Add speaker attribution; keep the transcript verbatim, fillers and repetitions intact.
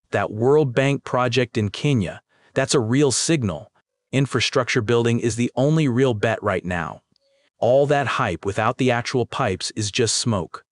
Speaker 1: That World Bank project in Kenya, that's a real signal. Infrastructure building is the only real bet right now. All that hype without the actual pipes is just smoke.